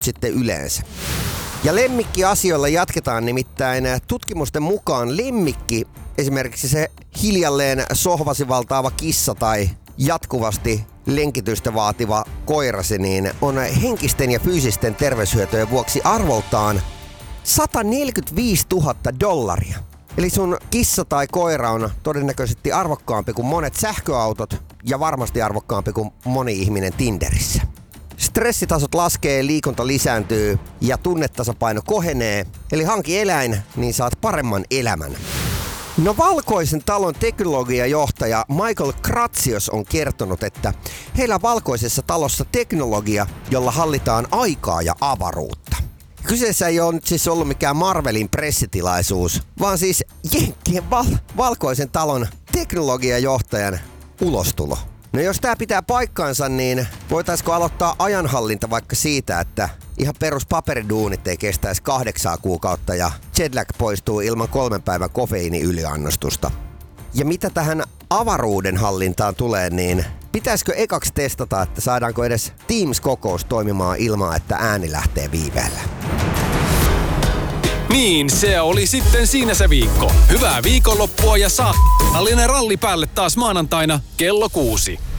sitten yleensä. Ja lemmikkiasioilla jatketaan, nimittäin tutkimusten mukaan lemmikki, esimerkiksi se hiljalleen sohvasi valtaava kissa tai jatkuvasti lenkitystä vaativa koirasi, niin on henkisten ja fyysisten terveyshyötyjen vuoksi arvoltaan $145,000. Eli sun kissa tai koira on todennäköisesti arvokkaampi kuin monet sähköautot ja varmasti arvokkaampi kuin moni ihminen Tinderissä. Stressitasot laskee, liikunta lisääntyy ja tunnetasapaino kohenee. Eli hanki eläin, niin saat paremman elämän. No Valkoisen talon teknologiajohtaja Michael Kratsios on kertonut, että heillä Valkoisessa talossa teknologia, jolla hallitaan aikaa ja avaruutta. Kyseessä ei ole nyt siis ollut mikään Marvelin pressitilaisuus, vaan siis Jenkkien Valkoisen talon teknologiajohtajan ulostulo. No jos tää pitää paikkaansa, niin voitaisiko aloittaa ajanhallinta vaikka siitä, että ihan perus paperiduunit ei kestäisi 8 kuukautta ja jetlag poistuu ilman 3 päivän kofeiiniyliannostusta. Ja mitä tähän avaruuden hallintaan tulee, niin pitäisikö ekaksi testata, että saadaanko edes Teams-kokous toimimaan ilman, että ääni lähtee viiveellä? Niin, se oli sitten siinä se viikko. Hyvää viikonloppua ja saa ralli päälle taas maanantaina kello 6.